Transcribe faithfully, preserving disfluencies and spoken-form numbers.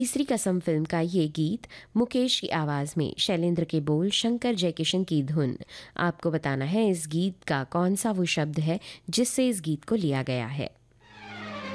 तीसरी कसम फिल्म का ये गीत मुकेश की आवाज़ में, शैलेंद्र के बोल, शंकर जयकिशन की धुन। आपको बताना है इस गीत का कौन सा वो शब्द है जिससे इस गीत को लिया गया है।